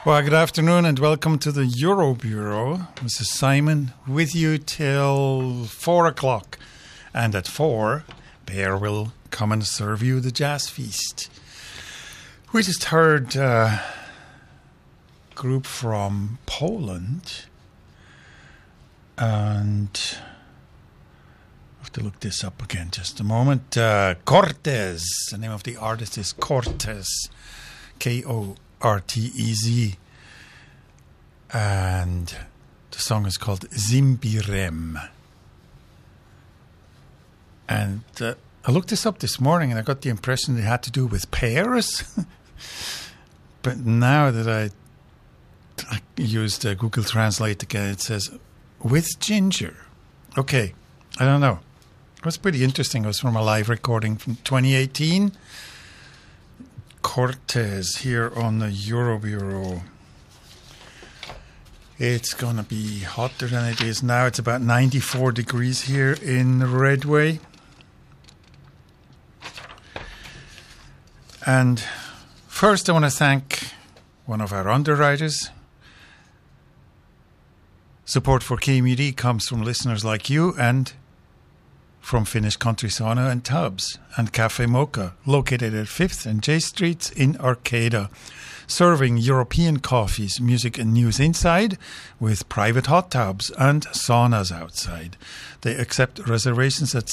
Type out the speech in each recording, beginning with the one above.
Well, good afternoon and welcome to the Euro Bureau. This is Simon with you till 4 o'clock. And at 4, Per will come and serve you the Jazz Feast. We just heard a group from Poland. And I have to look this up again just a moment. Cortez. The name of the artist is Cortez. Kortez. And the song is called Zimbirem. And I looked this up this morning and I got the impression it had to do with pears. But now that I used Google Translate again, it says with ginger. Okay, I don't know. It was pretty interesting. It was from a live recording from 2018. Cortez here on the Euro Bureau. It's going to be hotter than it is now. It's about 94 degrees here in Redway. And first I want to thank one of our underwriters. Support for KMUD comes from listeners like you and from Finnish Country Sauna and Tubs and Cafe Mocha, located at 5th and J Streets in Arcata, serving European coffees, music and news inside with private hot tubs and saunas outside. They accept reservations at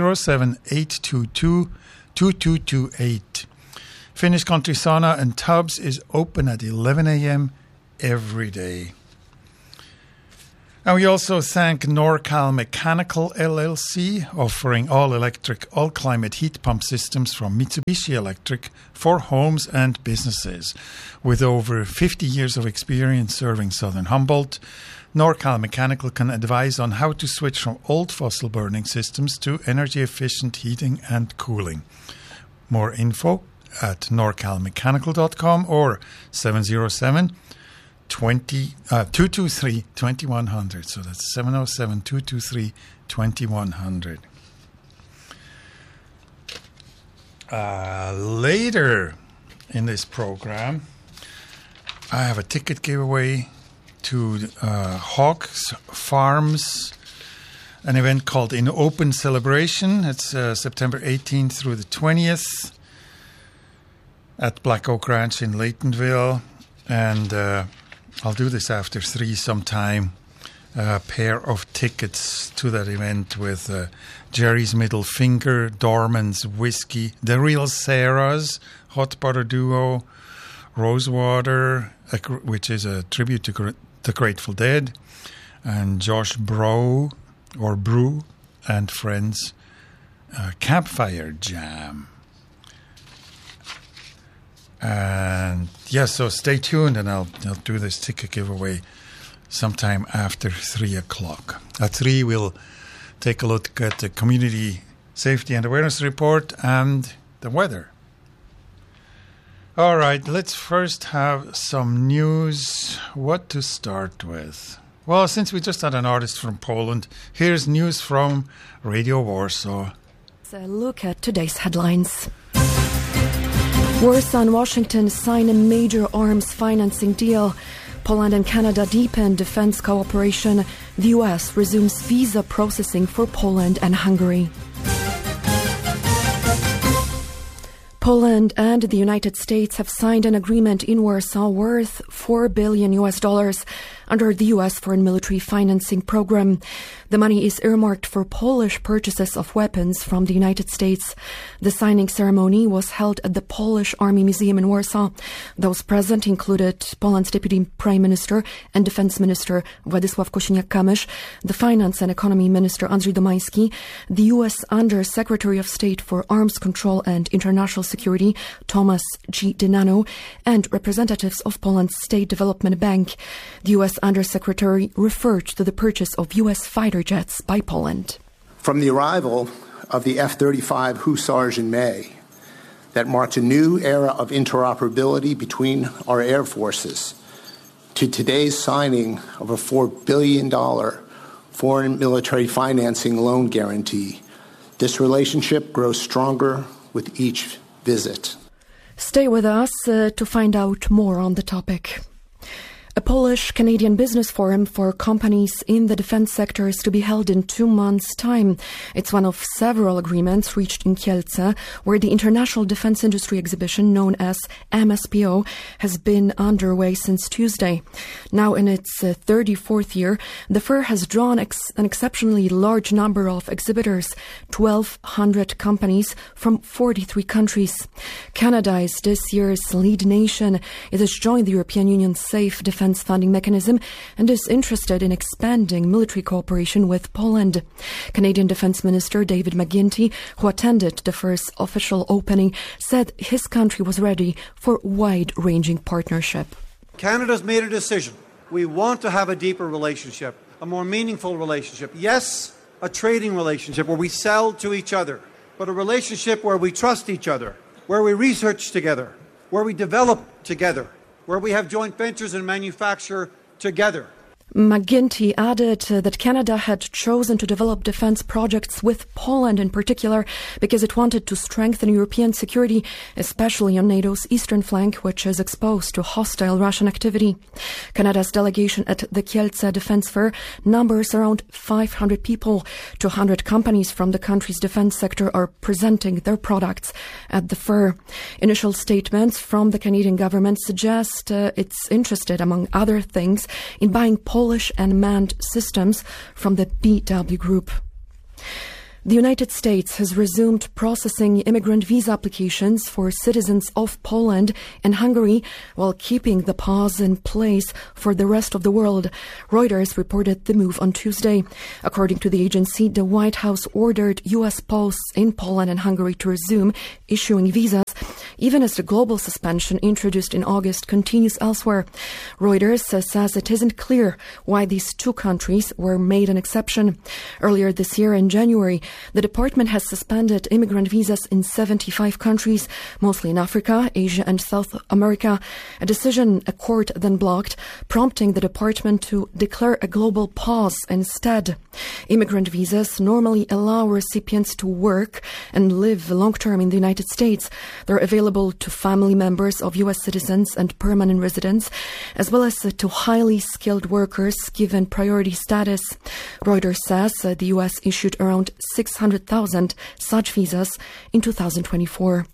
707-822-2228. Finnish Country Sauna and Tubs is open at 11 a.m. every day. And we also thank NorCal Mechanical LLC, offering all-electric, all-climate heat pump systems from Mitsubishi Electric for homes and businesses. With over 50 years of experience serving Southern Humboldt, NorCal Mechanical can advise on how to switch from old fossil-burning systems to energy-efficient heating and cooling. More info at norcalmechanical.com or 223-2100. So that's 707-223-2100. Later in this program, I have a ticket giveaway to Hawks Farms, an event called In Open Celebration. It's September 18th through the 20th at Black Oak Ranch in Laytonville. And I'll do this after 3 sometime. A pair of tickets to that event with Jerry's Middle Finger, Dorman's Whiskey, The Real Sarah's Hot Butter Duo, Rosewater, which is a tribute to the Grateful Dead, and Josh Brew and Friends Campfire Jam. And so stay tuned and I'll do this ticket giveaway sometime after 3 o'clock. At 3, we'll take a look at the Community Safety and Awareness Report and the weather. All right, let's first have some news. What to start with? Well, since we just had an artist from Poland, here's news from Radio Warsaw. Let's look at today's headlines. Warsaw and Washington sign a major arms financing deal. Poland and Canada deepen defense cooperation. The U.S. resumes visa processing for Poland and Hungary. Poland and the United States have signed an agreement in Warsaw worth $4 billion under the U.S. Foreign Military Financing Program. The money is earmarked for Polish purchases of weapons from the United States. The signing ceremony was held at the Polish Army Museum in Warsaw. Those present included Poland's Deputy Prime Minister and Defense Minister Władysław Kosiniak-Kamysz, the Finance and Economy Minister Andrzej Domański, the U.S. Under Secretary of State for Arms Control and International Security Thomas G. Denano, and representatives of Poland's State Development Bank. The U.S. Undersecretary referred to the purchase of U.S. fighter jets by Poland. From the arrival of the F-35 Hussars in May, that marked a new era of interoperability between our air forces, to today's signing of a $4 billion foreign military financing loan guarantee, this relationship grows stronger with each visit. Stay with us to find out more on the topic. A Polish-Canadian business forum for companies in the defense sector is to be held in 2 months' time. It's one of several agreements reached in Kielce, where the International Defense Industry Exhibition, known as MSPO, has been underway since Tuesday. Now in its 34th year, the fair has drawn an exceptionally large number of exhibitors, 1,200 companies from 43 countries. Canada is this year's lead nation. It has joined the European Union's Safe Defense funding mechanism and is interested in expanding military cooperation with Poland. Canadian Defence Minister David McGuinty, who attended the first official opening, said his country was ready for wide-ranging partnership. Canada's made a decision. We want to have a deeper relationship, a more meaningful relationship. Yes, a trading relationship where we sell to each other, but a relationship where we trust each other, where we research together, where we develop together, where we have joint ventures and manufacture together. McGuinty added that Canada had chosen to develop defence projects with Poland in particular because it wanted to strengthen European security, especially on NATO's eastern flank, which is exposed to hostile Russian activity. Canada's delegation at the Kielce Defence Fair numbers around 500 people. 200 companies from the country's defence sector are presenting their products at the fair. Initial statements from the Canadian government suggest it's interested, among other things, in buying Polish and manned systems from the BW Group. The United States has resumed processing immigrant visa applications for citizens of Poland and Hungary while keeping the pause in place for the rest of the world. Reuters reported the move on Tuesday. According to the agency, the White House ordered U.S. posts in Poland and Hungary to resume issuing visas, even as the global suspension introduced in August continues elsewhere. Reuters says it isn't clear why these two countries were made an exception. Earlier this year, in January, the department has suspended immigrant visas in 75 countries, mostly in Africa, Asia and South America, a decision a court then blocked, prompting the department to declare a global pause instead. Immigrant visas normally allow recipients to work and live long-term in the United States. They're available to family members of U.S. citizens and permanent residents, as well as to highly skilled workers given priority status. Reuters says the U.S. issued around 600,000 such visas in 2024.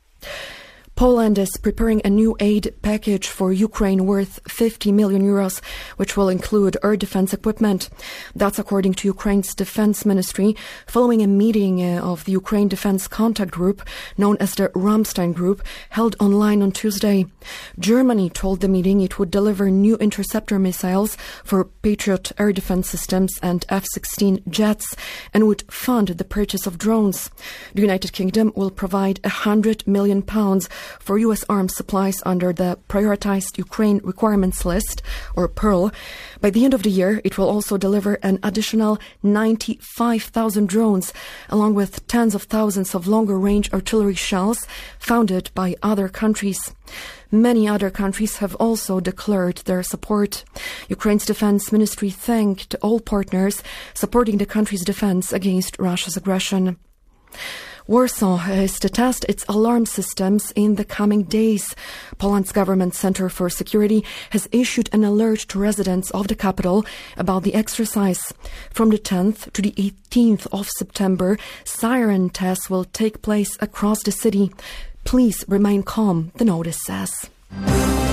Poland is preparing a new aid package for Ukraine worth 50 million euros, which will include air defense equipment. That's according to Ukraine's defense ministry, following a meeting of the Ukraine Defense Contact Group, known as the Ramstein Group, held online on Tuesday. Germany told the meeting it would deliver new interceptor missiles for Patriot air defense systems and F-16 jets and would fund the purchase of drones. The United Kingdom will provide £100 million for U.S. arms supplies under the Prioritized Ukraine Requirements List, or PEARL. By the end of the year, it will also deliver an additional 95,000 drones, along with tens of thousands of longer-range artillery shells funded by other countries. Many other countries have also declared their support. Ukraine's defense ministry thanked all partners supporting the country's defense against Russia's aggression. Warsaw is to test its alarm systems in the coming days. Poland's Government Center for Security has issued an alert to residents of the capital about the exercise. From the 10th to the 18th of September, siren tests will take place across the city. Please remain calm, the notice says.